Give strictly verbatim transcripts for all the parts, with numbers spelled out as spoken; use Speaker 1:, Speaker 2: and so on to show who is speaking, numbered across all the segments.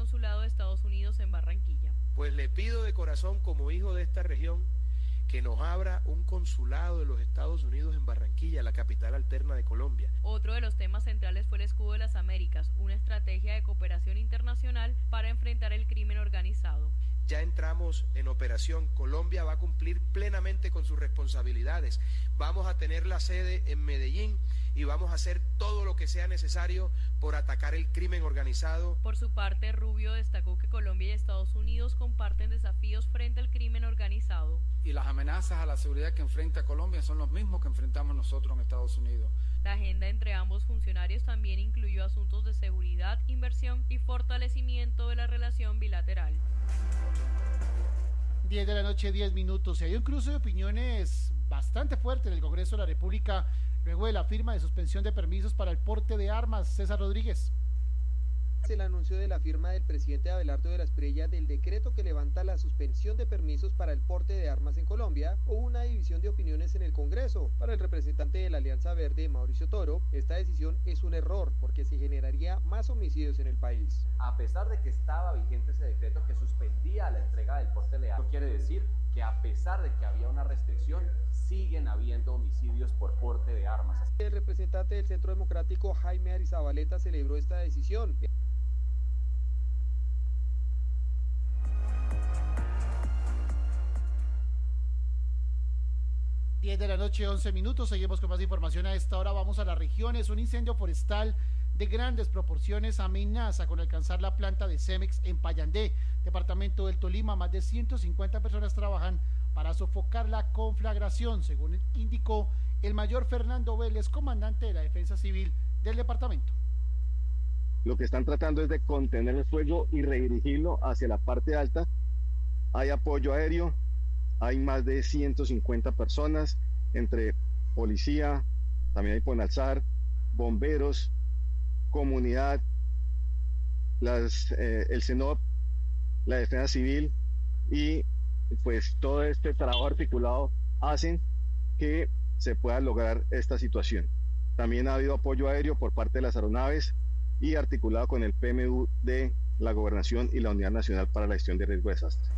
Speaker 1: Consulado de Estados Unidos en Barranquilla.
Speaker 2: Pues le pido de corazón, como hijo de esta región, que nos abra un consulado de los Estados Unidos en Barranquilla, la capital alterna de Colombia.
Speaker 1: Otro de los temas centrales fue el Escudo de las Américas, una estrategia de cooperación internacional para enfrentar el crimen organizado.
Speaker 2: Ya entramos en operación, Colombia va a cumplir plenamente con sus responsabilidades, vamos a tener la sede en Medellín y vamos a hacer todo lo que sea necesario por atacar el crimen organizado.
Speaker 1: Por su parte, Rubio destacó que Colombia y Estados Unidos comparten desafíos frente al crimen organizado.
Speaker 3: Y las amenazas a la seguridad que enfrenta Colombia son los mismos que enfrentamos nosotros en Estados Unidos.
Speaker 1: La agenda entre ambos funcionarios también incluyó asuntos de seguridad, inversión y fortalecimiento de la relación bilateral.
Speaker 4: diez de la noche, diez minutos. Y hay un cruce de opiniones bastante fuerte en el Congreso de la República luego de la firma de suspensión de permisos para el porte de armas. César Rodríguez.
Speaker 5: El anuncio de la firma del presidente Abelardo de la Espriella del decreto que levanta la suspensión de permisos para el porte de armas en Colombia, hubo una división de opiniones en el Congreso. Para el representante de la Alianza Verde, Mauricio Toro, esta decisión es un error porque se generaría más homicidios en el país.
Speaker 6: A pesar de que estaba vigente ese decreto que suspendía la entrega del porte legal, eso quiere decir que a pesar de que había una restricción, siguen habiendo homicidios por porte de armas.
Speaker 5: El representante del Centro Democrático, Jaime Arizabaleta, celebró esta decisión.
Speaker 4: diez de la noche, once minutos, seguimos con más información a esta hora, vamos a las regiones. Un incendio forestal de grandes proporciones amenaza con alcanzar la planta de Cemex en Payandé, departamento del Tolima. Más de ciento cincuenta personas trabajan para sofocar la conflagración, según indicó el mayor Fernando Vélez, comandante de la Defensa Civil del departamento.
Speaker 7: Lo que están tratando es de contener el fuego y redirigirlo hacia la parte alta. Hay apoyo aéreo. Hay más de ciento cincuenta personas, entre policía, también hay Ponalzar, bomberos, comunidad, las, eh, el CENOP, la Defensa Civil, y pues todo este trabajo articulado hacen que se pueda lograr esta situación. También ha habido apoyo aéreo por parte de las aeronaves y articulado con el P M U de la Gobernación y la Unidad Nacional para la Gestión de Riesgo de Desastre.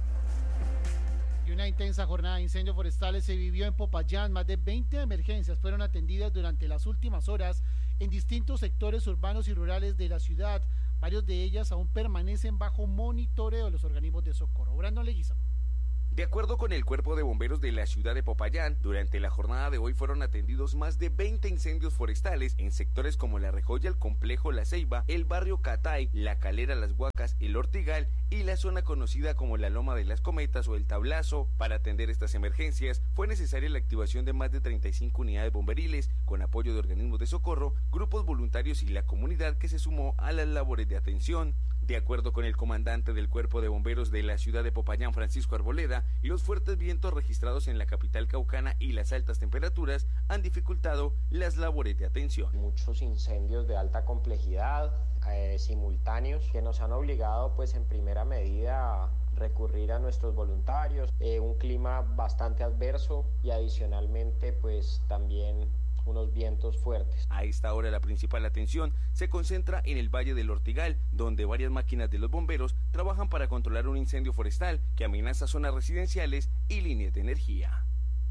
Speaker 4: Y una intensa jornada de incendios forestales se vivió en Popayán. Más de veinte emergencias fueron atendidas durante las últimas horas en distintos sectores urbanos y rurales de la ciudad. Varios de ellas aún permanecen bajo monitoreo de los organismos de socorro. Brandon Leguizamo.
Speaker 8: De acuerdo con el Cuerpo de Bomberos de la ciudad de Popayán, durante la jornada de hoy fueron atendidos más de veinte incendios forestales en sectores como La Rejoya, el Complejo La Ceiba, el barrio Catay, La Calera, Las Huacas, el Ortigal y la zona conocida como la Loma de las Cometas o el Tablazo. Para atender estas emergencias fue necesaria la activación de más de treinta y cinco unidades bomberiles con apoyo de organismos de socorro, grupos voluntarios y la comunidad que se sumó a las labores de atención. De acuerdo con el comandante del Cuerpo de Bomberos de la ciudad de Popayán, Francisco Arboleda, los fuertes vientos registrados en la capital caucana y las altas temperaturas han dificultado las labores de atención.
Speaker 9: Muchos incendios de alta complejidad, eh, simultáneos, que nos han obligado pues en primera medida a recurrir a nuestros voluntarios, eh, un clima bastante adverso y adicionalmente pues también unos vientos fuertes.
Speaker 8: A esta hora la principal atención se concentra en el Valle del Ortigal, donde varias máquinas de los bomberos trabajan para controlar un incendio forestal que amenaza zonas residenciales y líneas de energía.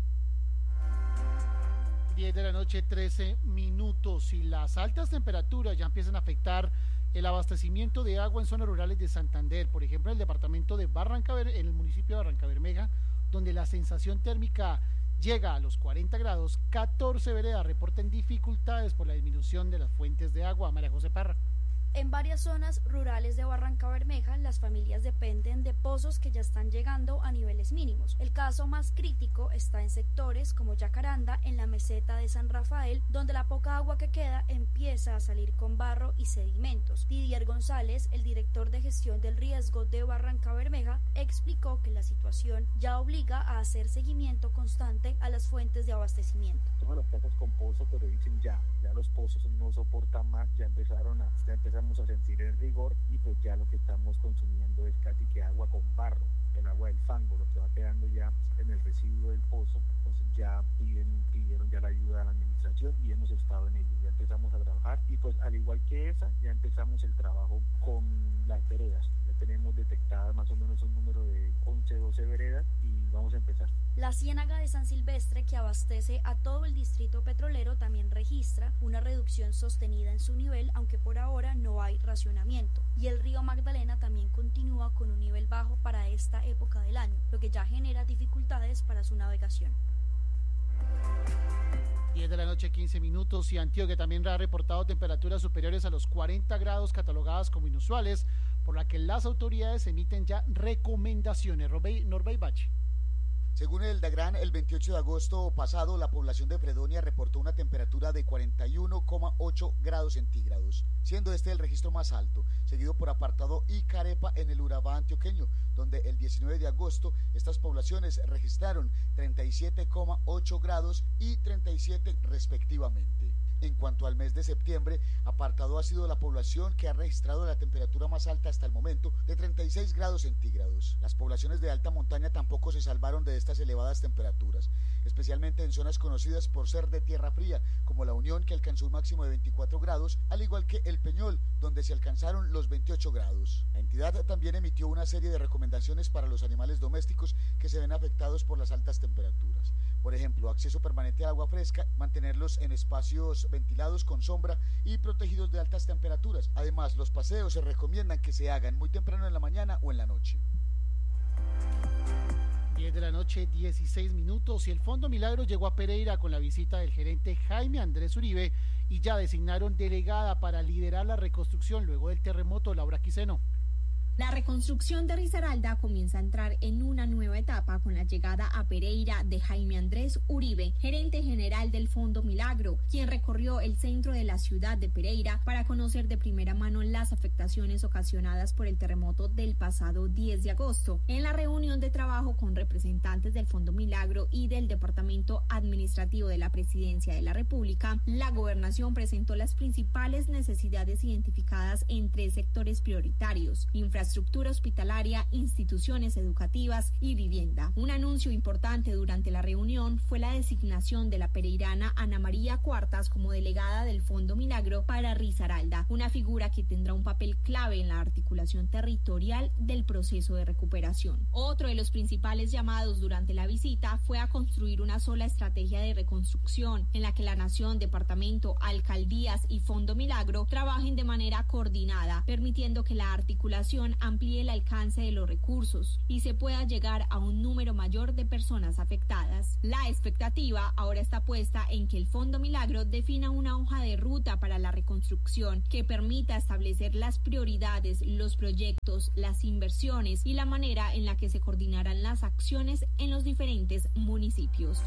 Speaker 4: diez de la noche, trece minutos, y las altas temperaturas ya empiezan a afectar el abastecimiento de agua en zonas rurales de Santander, por ejemplo en el departamento de Barranca, en el municipio de Barrancabermeja, donde la sensación térmica llega a los cuarenta grados, catorce veredas reportan dificultades por la disminución de las fuentes de agua. María José Parra.
Speaker 10: En varias zonas rurales de Barrancabermeja, las familias dependen de pozos que ya están llegando a niveles mínimos. El caso más crítico está en sectores como Yacaranda, en la meseta de San Rafael, donde la poca agua que queda empieza a salir con barro y sedimentos. Didier González, el director de gestión del riesgo de Barrancabermeja, explicó que la situación ya obliga a hacer seguimiento constante a las fuentes de abastecimiento.
Speaker 11: Todas las casas con pozos, pero dicen ya, ya los pozos no soportan más, ya empezaron a, ya empezaron a sentir el rigor y pues ya lo que estamos consumiendo es casi que agua con barro, el agua del fango, lo que va quedando ya en el residuo del pozo. Entonces ya piden, pidieron ya la ayuda a la administración y hemos estado en ello, ya empezamos a trabajar y pues al igual que esa ya empezamos el trabajo con la veredas. Ya tenemos detectadas más o menos un número de once, doce veredas y vamos a empezar.
Speaker 10: La Ciénaga de San Silvestre, que abastece a todo el distrito petrolero, también registra una reducción sostenida en su nivel, aunque por ahora no hay racionamiento. Y el río Magdalena también continúa con un nivel bajo para esta época del año, lo que ya genera dificultades para su navegación.
Speaker 4: diez de la noche, quince minutos, y Antioquia también ha reportado temperaturas superiores a los cuarenta grados, catalogadas como inusuales, por la que las autoridades emiten ya recomendaciones. Norbey Bache.
Speaker 12: Según el DAGRAN, el veintiocho de agosto pasado, la población de Fredonia reportó una temperatura de cuarenta y uno coma ocho grados centígrados, siendo este el registro más alto, seguido por Apartado y Carepa en el Urabá antioqueño, donde el diecinueve de agosto estas poblaciones registraron treinta y siete coma ocho grados y treinta y siete respectivamente. En cuanto al mes de septiembre, Apartado ha sido la población que ha registrado la temperatura más alta hasta el momento, de treinta y seis grados centígrados. Las poblaciones de alta montaña tampoco se salvaron de estas elevadas temperaturas, especialmente en zonas conocidas por ser de tierra fría, como La Unión, que alcanzó un máximo de veinticuatro grados, al igual que El Peñol, donde se alcanzaron los veintiocho grados. La entidad también emitió una serie de recomendaciones para los animales domésticos que se ven afectados por las altas temperaturas. Por ejemplo, acceso permanente al agua fresca, mantenerlos en espacios ventilados con sombra y protegidos de altas temperaturas. Además, los paseos se recomiendan que se hagan muy temprano en la mañana o en la noche.
Speaker 4: diez de la noche, dieciséis minutos, y el Fondo Milagro llegó a Pereira con la visita del gerente Jaime Andrés Uribe y ya designaron delegada para liderar la reconstrucción luego del terremoto. Laura Quiseno.
Speaker 13: La reconstrucción de Risaralda comienza a entrar en una nueva etapa con la llegada a Pereira de Jaime Andrés Uribe, gerente general del Fondo Milagro, quien recorrió el centro de la ciudad de Pereira para conocer de primera mano las afectaciones ocasionadas por el terremoto del pasado diez de agosto. En la reunión de trabajo con representantes del Fondo Milagro y del Departamento Administrativo de la Presidencia de la República, la gobernación presentó las principales necesidades identificadas en tres sectores prioritarios: infraestructura, infraestructura hospitalaria, instituciones educativas y vivienda. Un anuncio importante durante la reunión fue la designación de la pereirana Ana María Cuartas como delegada del Fondo Milagro para Risaralda, una figura que tendrá un papel clave en la articulación territorial del proceso de recuperación. Otro de los principales llamados durante la visita fue a construir una sola estrategia de reconstrucción en la que la Nación, Departamento, Alcaldías y Fondo Milagro trabajen de manera coordinada, permitiendo que la articulación amplíe el alcance de los recursos y se pueda llegar a un número mayor de personas afectadas. La expectativa ahora está puesta en que el Fondo Milagro defina una hoja de ruta para la reconstrucción que permita establecer las prioridades, los proyectos, las inversiones y la manera en la que se coordinarán las acciones en los diferentes municipios.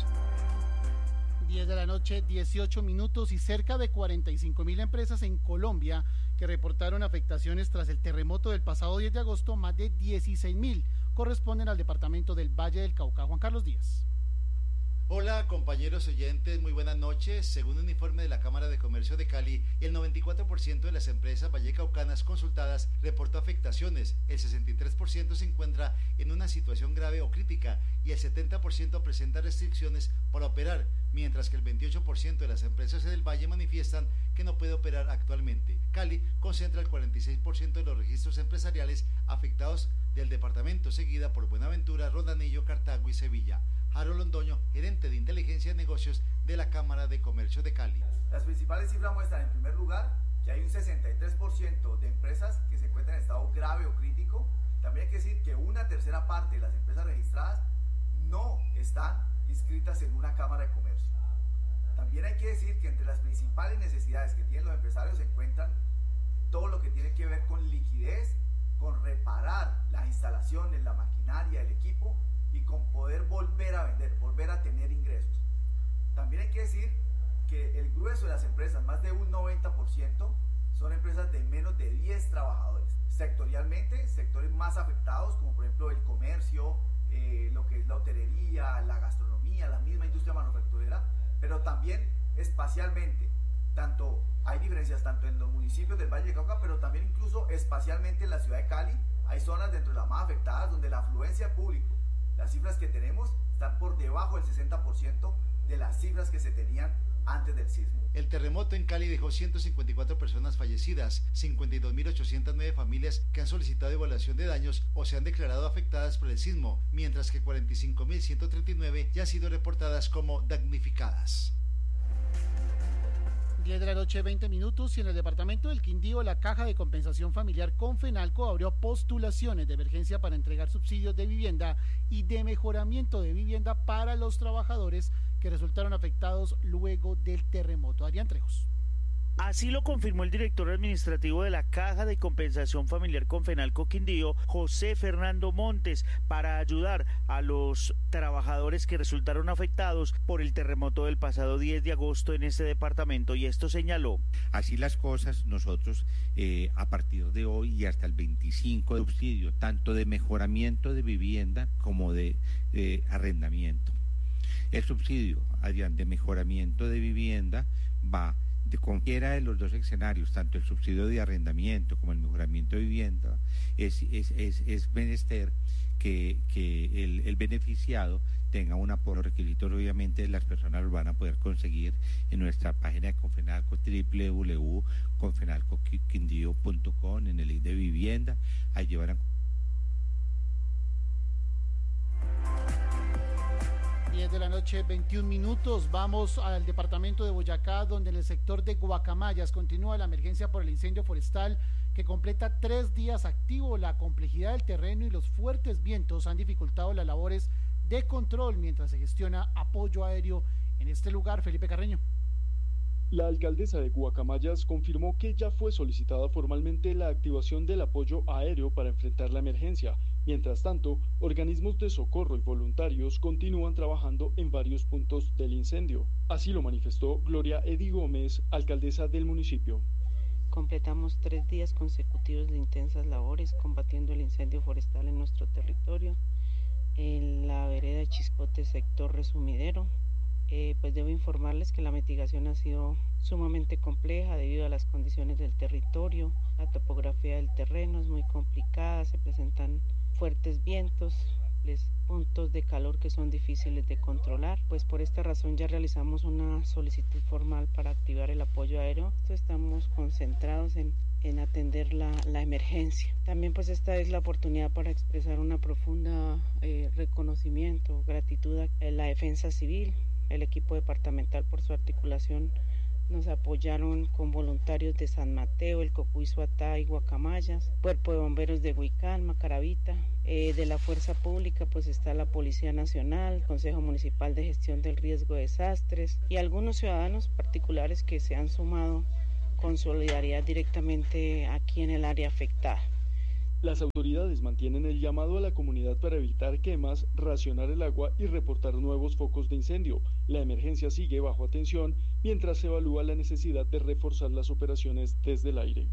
Speaker 4: diez de la noche, dieciocho minutos, y cerca de cuarenta y cinco mil empresas en Colombia que reportaron afectaciones tras el terremoto del pasado diez de agosto, más de dieciséis mil corresponden al departamento del Valle del Cauca. Juan Carlos Díaz.
Speaker 14: Hola compañeros oyentes, muy buenas noches. Según un informe de la Cámara de Comercio de Cali, el noventa y cuatro por ciento de las empresas vallecaucanas consultadas reportó afectaciones, el sesenta y tres por ciento se encuentra en una situación grave o crítica y el setenta por ciento presenta restricciones para operar, mientras que el veintiocho por ciento de las empresas del Valle manifiestan que no puede operar actualmente. Cali concentra el cuarenta y seis por ciento de los registros empresariales afectados del departamento, seguida por Buenaventura, Rondanillo, Cartago y Sevilla. Harold Londoño, gerente de inteligencia de negocios de la Cámara de Comercio de Cali.
Speaker 15: Las principales cifras muestran, en primer lugar, que hay un sesenta y tres por ciento de empresas que se encuentran en estado grave o crítico. También hay que decir que una tercera parte de las empresas registradas no están inscritas en una Cámara de Comercio. También hay que decir que entre las principales necesidades que tienen los empresarios se encuentran todo lo que tiene que ver con liquidez, con reparar las instalaciones, la maquinaria, el equipo, y con poder volver a vender, volver a tener ingresos. También hay que decir que el grueso de las empresas, más de un noventa por ciento, son empresas de menos de diez trabajadores. Sectorialmente, sectores más afectados, como por ejemplo el comercio, eh, lo que es la hotelería, la gastronomía, la misma industria manufacturera, pero también espacialmente. Tanto, hay diferencias tanto en los municipios del Valle de Cauca, pero también incluso espacialmente en la ciudad de Cali. Hay zonas dentro de las más afectadas donde la afluencia al público, las cifras que tenemos están por debajo del sesenta por ciento de las cifras que se tenían antes del sismo.
Speaker 14: El terremoto en Cali dejó ciento cincuenta y cuatro personas fallecidas, cincuenta y dos mil ochocientas nueve familias que han solicitado evaluación de daños o se han declarado afectadas por el sismo, mientras que cuarenta y cinco mil ciento treinta y nueve ya han sido reportadas como damnificadas.
Speaker 4: diez de la noche, veinte minutos, y en el departamento del Quindío, la Caja de Compensación Familiar Confenalco abrió postulaciones de emergencia para entregar subsidios de vivienda y de mejoramiento de vivienda para los trabajadores que resultaron afectados luego del terremoto. Adrián Trejos.
Speaker 16: Así lo confirmó el director administrativo de la Caja de Compensación Familiar Confenalco Quindío, José Fernando Montes, para ayudar a los trabajadores que resultaron afectados por el terremoto del pasado diez de agosto en este departamento, y esto señaló.
Speaker 17: Así las cosas, nosotros eh, a partir de hoy y hasta el veinticinco de subsidio, tanto de mejoramiento de vivienda como de, de arrendamiento. El subsidio, Adrián, de mejoramiento de vivienda va de cualquiera de los dos escenarios, tanto el subsidio de arrendamiento como el mejoramiento de vivienda. Es, es, es, es menester que, que el, el beneficiado tenga un apoyo. Los requisitos obviamente las personas los van a poder conseguir en nuestra página de Confenalco, doble u doble u doble u punto confenalco quindío punto com, en el link de vivienda. Ahí llevarán.
Speaker 4: diez de la noche, veintiún minutos. Vamos al departamento de Boyacá, donde en el sector de Guacamayas continúa la emergencia por el incendio forestal que completa tres días activo. La complejidad del terreno y los fuertes vientos han dificultado las labores de control mientras se gestiona apoyo aéreo en este lugar. Felipe Carreño.
Speaker 18: La alcaldesa de Guacamayas confirmó que ya fue solicitada formalmente la activación del apoyo aéreo para enfrentar la emergencia. Mientras tanto, organismos de socorro y voluntarios continúan trabajando en varios puntos del incendio. Así lo manifestó Gloria Edi Gómez, alcaldesa del municipio.
Speaker 19: Completamos tres días consecutivos de intensas labores combatiendo el incendio forestal en nuestro territorio, en la vereda Chiscote, sector Resumidero. Eh, pues debo informarles que la mitigación ha sido sumamente compleja debido a las condiciones del territorio. La topografía del terreno es muy complicada, se presentan fuertes vientos, puntos de calor que son difíciles de controlar. Pues por esta razón ya realizamos una solicitud formal para activar el apoyo aéreo. Estamos concentrados en, en atender la, la emergencia. También pues esta es la oportunidad para expresar una profunda eh, reconocimiento, gratitud a la Defensa Civil, el equipo departamental por su articulación. Nos apoyaron con voluntarios de San Mateo, el Cocuy, Suatá y Guacamayas, Cuerpo de Bomberos de Huicalma, Caravita. Eh, de la Fuerza Pública pues está la Policía Nacional, Consejo Municipal de Gestión del Riesgo de Desastres y algunos ciudadanos particulares que se han sumado con solidaridad directamente aquí en el área afectada.
Speaker 18: Las autoridades mantienen el llamado a la comunidad para evitar quemas, racionar el agua y reportar nuevos focos de incendio. La emergencia sigue bajo atención mientras se evalúa la necesidad de reforzar las operaciones desde el aire.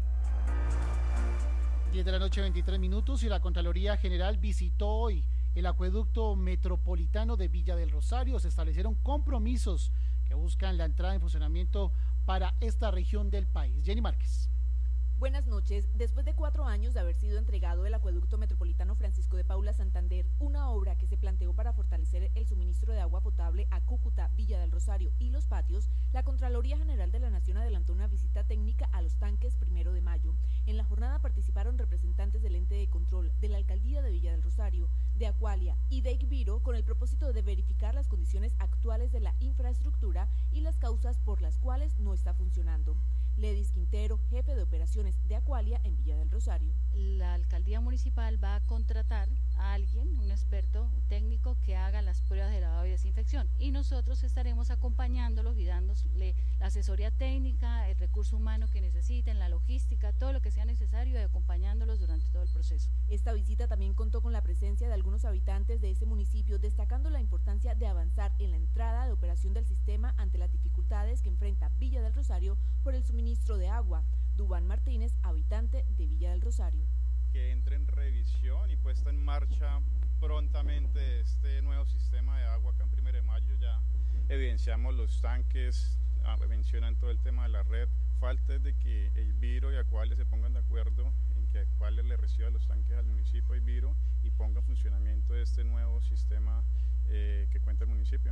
Speaker 4: diez de la noche, veintitrés minutos, y la Contraloría General visitó hoy el acueducto metropolitano de Villa del Rosario. Se establecieron compromisos que buscan la entrada en funcionamiento para esta región del país. Jenny Márquez.
Speaker 20: Buenas noches. Después de cuatro años de haber sido entregado el acueducto metropolitano Francisco de Paula Santander, una obra que se planteó para fortalecer el suministro de agua potable a Cúcuta, Villa del Rosario y Los Patios, la Contraloría General de la Nación adelantó una visita técnica a los tanques primero de mayo. En la jornada participaron representantes del ente de control, de la Alcaldía de Villa del Rosario, de Acualia y de Icviro, con el propósito de verificar las condiciones actuales de la infraestructura y las causas por las cuales no está funcionando. Ledis Quintero, jefe de operaciones de Acualia en Villa del Rosario.
Speaker 21: La alcaldía municipal va a contratar a alguien, un experto técnico, que haga las pruebas de lavado y desinfección, y nosotros estaremos acompañándolos y dándole la asesoría técnica, el recurso humano que necesiten, la logística, todo lo que sea necesario, y acompañándolos durante todo el proceso.
Speaker 20: Esta visita también contó con la presencia de algunos habitantes de ese municipio, destacando la importancia de avanzar en la entrada de operación del sistema ante las dificultades que enfrenta Villa del Rosario por el suministro de agua. Dubán Martínez, habitante de Villa del Rosario.
Speaker 22: Que entre en revisión y puesta en marcha prontamente este nuevo sistema de agua acá en Primero de Mayo. Ya evidenciamos los tanques, mencionan todo el tema de la red. Falta de que el Viro y Acualia se pongan de acuerdo en que Acualia le reciba los tanques al municipio de Viro y ponga en funcionamiento este nuevo sistema eh, que cuenta el municipio.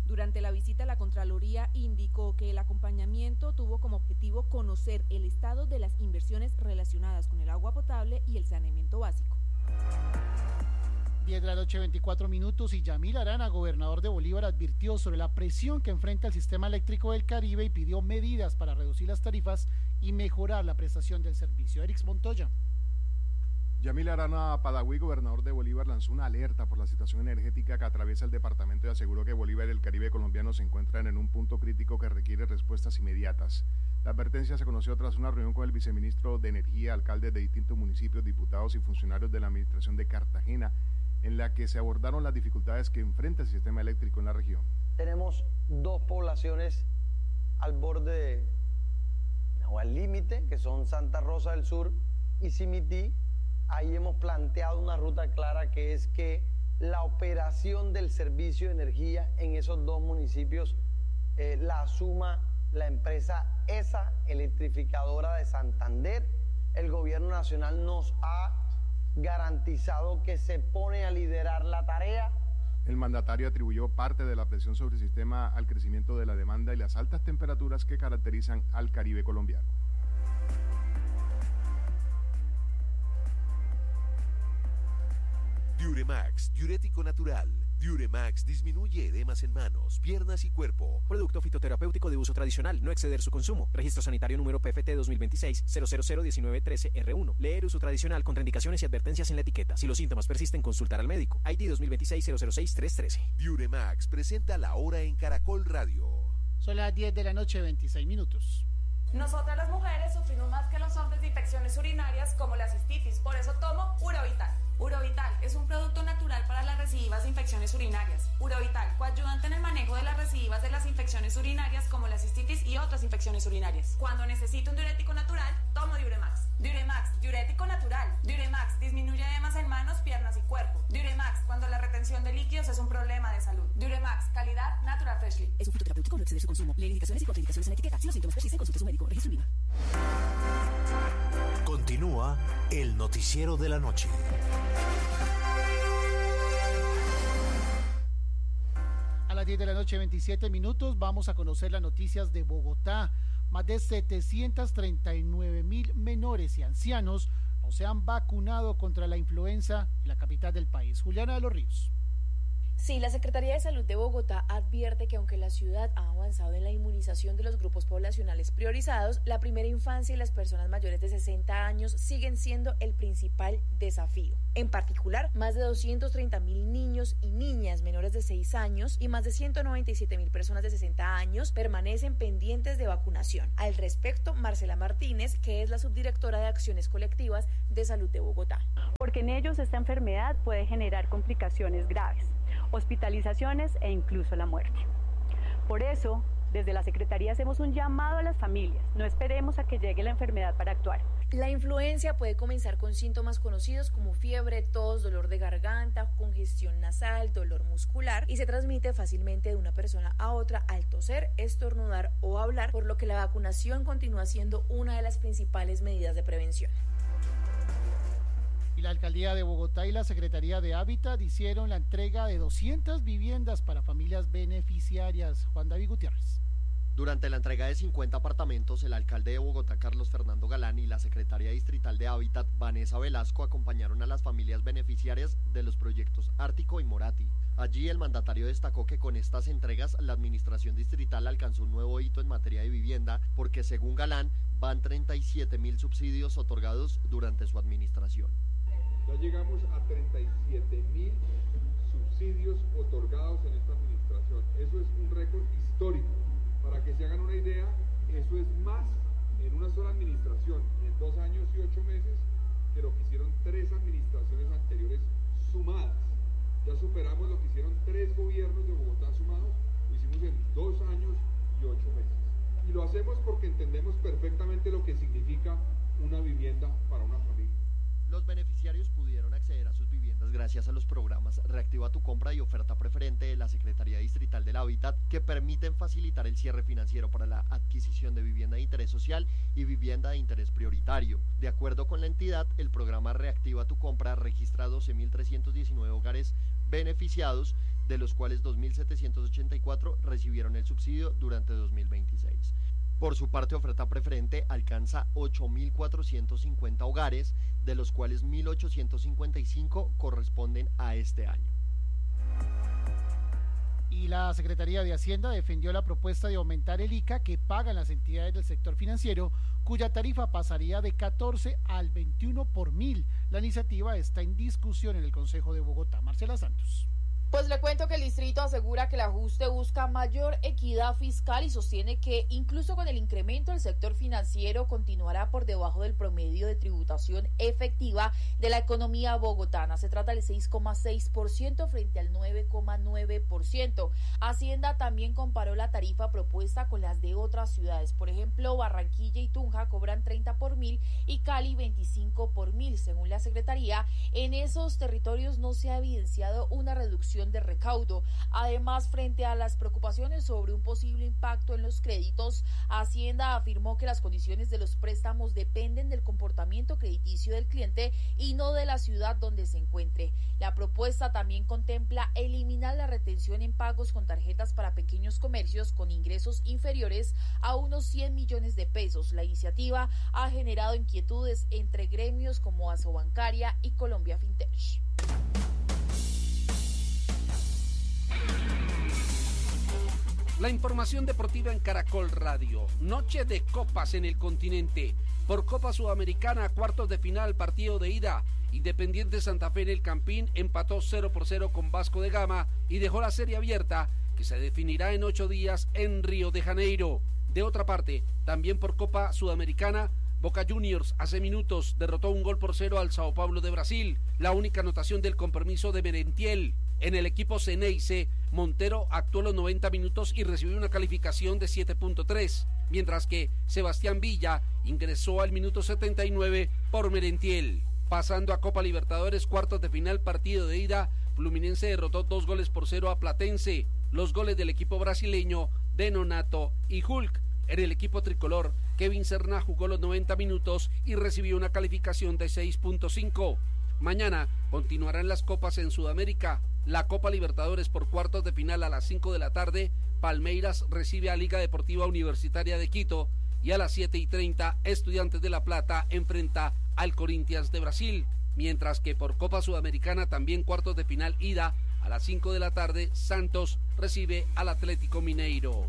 Speaker 20: Durante la visita, la Contraloría indicó que el acompañamiento tuvo como objetivo conocer el estado de las inversiones relacionadas con el agua potable y el saneamiento básico.
Speaker 4: diez de la noche, veinticuatro minutos, y Yamil Arana, gobernador de Bolívar, advirtió sobre la presión que enfrenta el sistema eléctrico del Caribe y pidió medidas para reducir las tarifas y mejorar la prestación del servicio. Erix Montoya.
Speaker 2: Yamil Arana Padaví, gobernador de Bolívar, lanzó una alerta por la situación energética que atraviesa el departamento y aseguró que Bolívar y el Caribe colombiano se encuentran en un punto crítico que requiere respuestas inmediatas. La advertencia se conoció tras una reunión con el viceministro de Energía, alcaldes de distintos municipios, diputados y funcionarios de la administración de Cartagena, en la que se abordaron las dificultades que enfrenta el sistema eléctrico en la región.
Speaker 3: Tenemos dos poblaciones al borde de, o al límite, que son Santa Rosa del Sur y Simití. Ahí hemos planteado una ruta clara, que es que la operación del servicio de energía en esos dos municipios eh, la asuma la empresa ESA, electrificadora de Santander. El gobierno nacional nos ha garantizado que se pone a liderar la tarea.
Speaker 2: El mandatario atribuyó parte de la presión sobre el sistema al crecimiento de la demanda y las altas temperaturas que caracterizan al Caribe colombiano.
Speaker 23: Diuremax, diurético natural. Diuremax disminuye edemas en manos, piernas y cuerpo.
Speaker 24: Producto fitoterapéutico de uso tradicional, no exceder su consumo. Registro sanitario número P F T dos mil veintiséis cero cero cero diecinueve trece R uno. Leer uso tradicional, contraindicaciones y advertencias en la etiqueta. Si los síntomas persisten, consultar al médico. I D dos mil veintiséis cero cero seis tres trece.
Speaker 23: Diuremax presenta la hora en Caracol Radio.
Speaker 4: Son las diez de la noche, veintiséis minutos.
Speaker 25: Nosotras las mujeres sufrimos más que los hombres de infecciones urinarias como la cistitis, por eso tomo Urovital. Urovital es un producto natural para las recidivas de infecciones urinarias. Urovital, coayudante en el manejo de las recidivas de las infecciones urinarias como la cistitis y otras infecciones urinarias. Cuando necesito un diurético natural, tomo Diuremax. Diuremax, diurético natural. Diuremax disminuye edemas en manos, piernas y cuerpo. Diuremax, cuando la retención de líquidos es un problema de salud. Diuremax, calidad Natural Freshly.
Speaker 26: Es un fitoterapéutico, no exceder su consumo. Lee indicaciones y contraindicaciones en la etiqueta. Si los síntomas persisten, consulte a su médico. Registro I V A.
Speaker 23: Continúa el noticiero de la noche.
Speaker 4: A las diez de la noche, veintisiete minutos, vamos a conocer las noticias de Bogotá. Más de setecientos treinta y nueve mil menores y ancianos no se han vacunado contra la influenza en la capital del país. Juliana de los Ríos.
Speaker 27: Sí, la Secretaría de Salud de Bogotá advierte que aunque la ciudad ha avanzado en la inmunización de los grupos poblacionales priorizados, la primera infancia y las personas mayores de sesenta años siguen siendo el principal desafío. En particular, más de doscientos treinta mil niños y niñas menores de seis años y más de ciento noventa y siete mil personas de sesenta años permanecen pendientes de vacunación. Al respecto, Marcela Martínez, que es la subdirectora de Acciones Colectivas de Salud de Bogotá.
Speaker 28: Porque en ellos esta enfermedad puede generar complicaciones graves, hospitalizaciones e incluso la muerte. Por eso, desde la Secretaría hacemos un llamado a las familias. No esperemos a que llegue la enfermedad para actuar.
Speaker 27: La influencia puede comenzar con síntomas conocidos como fiebre, tos, dolor de garganta, congestión nasal, dolor muscular y se transmite fácilmente de una persona a otra al toser, estornudar o hablar, por lo que la vacunación continúa siendo una de las principales medidas de prevención.
Speaker 4: Y la Alcaldía de Bogotá y la Secretaría de Hábitat hicieron la entrega de doscientas viviendas para familias beneficiarias. Juan David Gutiérrez.
Speaker 29: Durante la entrega de cincuenta apartamentos, el alcalde de Bogotá, Carlos Fernando Galán, y la secretaria distrital de Hábitat, Vanessa Velasco, acompañaron a las familias beneficiarias de los proyectos Ártico y Morati. Allí el mandatario destacó que con estas entregas la administración distrital alcanzó un nuevo hito en materia de vivienda, porque según Galán van treinta y siete mil subsidios otorgados durante su administración.
Speaker 30: Ya llegamos a treinta y siete mil subsidios otorgados en esta administración. Eso es un récord histórico. Para que se hagan una idea, eso es más en una sola administración, en dos años y ocho meses, que lo que hicieron tres administraciones anteriores sumadas. Ya superamos lo que hicieron tres gobiernos de Bogotá sumados, lo hicimos en dos años y ocho meses. Y lo hacemos porque entendemos perfectamente lo que significa una vivienda para una familia.
Speaker 29: Los beneficiarios pudieron acceder a sus viviendas gracias a los programas Reactiva tu Compra y Oferta Preferente de la Secretaría Distrital del Hábitat, que permiten facilitar el cierre financiero para la adquisición de vivienda de interés social y vivienda de interés prioritario. De acuerdo con la entidad, el programa Reactiva tu Compra registra doce mil trescientos diecinueve hogares beneficiados, de los cuales dos mil setecientos ochenta y cuatro recibieron el subsidio durante dos mil veintiséis. Por su parte, oferta preferente alcanza ocho mil cuatrocientos cincuenta hogares, de los cuales mil ochocientos cincuenta y cinco corresponden a este año.
Speaker 4: Y la Secretaría de Hacienda defendió la propuesta de aumentar el I C A que pagan las entidades del sector financiero, cuya tarifa pasaría de catorce al veintiuno por mil. La iniciativa está en discusión en el Consejo de Bogotá. Marcela Santos.
Speaker 1: Pues le cuento que el distrito asegura que el ajuste busca mayor equidad fiscal y sostiene que incluso con el incremento el sector financiero continuará por debajo del promedio de tributación efectiva de la economía bogotana. Se trata del seis coma seis por ciento frente al nueve coma nueve por ciento. Hacienda también comparó la tarifa propuesta con las de otras ciudades. Por ejemplo, Barranquilla y Tunja cobran treinta por mil y Cali veinticinco por mil. Según la Secretaría, en esos territorios no se ha evidenciado una reducción de recaudo. Además, frente a las preocupaciones sobre un posible impacto en los créditos, Hacienda afirmó que las condiciones de los préstamos dependen del comportamiento crediticio del cliente y no de la ciudad donde se encuentre. La propuesta también contempla eliminar la retención en pagos con tarjetas para pequeños comercios con ingresos inferiores a unos cien millones de pesos. La iniciativa ha generado inquietudes entre gremios como Asobancaria y Colombia Fintech.
Speaker 5: La información deportiva en Caracol Radio. Noche de copas en el continente. Por Copa Sudamericana, cuartos de final, partido de ida. Independiente Santa Fe en el Campín empató cero por cero con Vasco de Gama y dejó la serie abierta, que se definirá en ocho días en Río de Janeiro. De otra parte, también por Copa Sudamericana, Boca Juniors hace minutos derrotó un gol por cero al Sao Paulo de Brasil, la única anotación del compromiso de Merentiel. En el equipo Ceneice, Montero actuó los noventa minutos y recibió una calificación de siete punto tres, mientras que Sebastián Villa ingresó al minuto setenta y nueve por Merentiel. Pasando a Copa Libertadores, cuartos de final, partido de ida, Fluminense derrotó dos goles por cero a Platense. Los goles del equipo brasileño de Nonato y Hulk. En el equipo tricolor, Kevin Serna jugó los noventa minutos y recibió una calificación de seis punto cinco. Mañana continuarán las copas en Sudamérica. La Copa Libertadores por cuartos de final a las cinco de la tarde, Palmeiras recibe a Liga Deportiva Universitaria de Quito y a las siete y treinta Estudiantes de La Plata enfrenta al Corinthians de Brasil. Mientras que por Copa Sudamericana también cuartos de final ida a las cinco de la tarde, Santos recibe al Atlético Mineiro.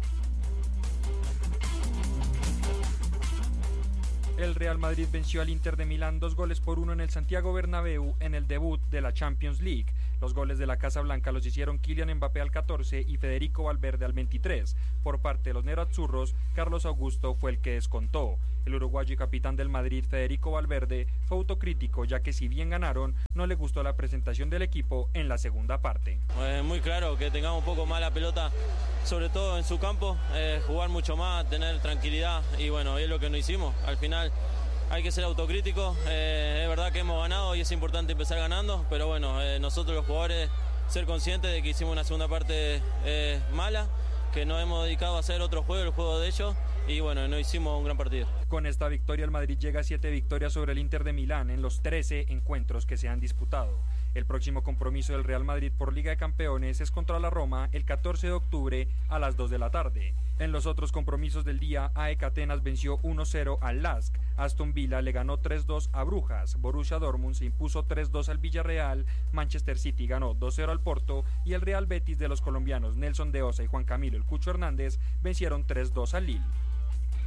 Speaker 6: El Real Madrid venció al Inter de Milán dos goles por uno en el Santiago Bernabéu en el debut de la Champions League. Los goles de la Casa Blanca los hicieron Kylian Mbappé al catorce y Federico Valverde al veintitrés. Por parte de los nerazzurros, Carlos Augusto fue el que descontó. El uruguayo y capitán del Madrid, Federico Valverde, fue autocrítico, ya que si bien ganaron, no le gustó la presentación del equipo en la segunda parte.
Speaker 7: Es muy claro que tengamos un poco más la pelota, sobre todo en su campo, eh, jugar mucho más, tener tranquilidad y bueno, es lo que no hicimos. Al final hay que ser autocrítico, eh, es verdad que hemos ganado y es importante empezar ganando, pero bueno, eh, nosotros los jugadores ser conscientes de que hicimos una segunda parte eh, mala, que nos hemos dedicado a hacer otro juego, el juego de ellos, y bueno, no hicimos un gran partido.
Speaker 6: Con esta victoria el Madrid llega a siete victorias sobre el Inter de Milán en los trece encuentros que se han disputado. El próximo compromiso del Real Madrid por Liga de Campeones es contra la Roma el catorce de octubre a las dos de la tarde. En los otros compromisos del día, A E K Atenas venció uno cero al Lask, Aston Villa le ganó tres dos a Brujas, Borussia Dortmund se impuso tres dos al Villarreal, Manchester City ganó dos cero al Porto y el Real Betis de los colombianos Nelson de Osa y Juan Camilo El Cucho Hernández vencieron tres dos al Lille.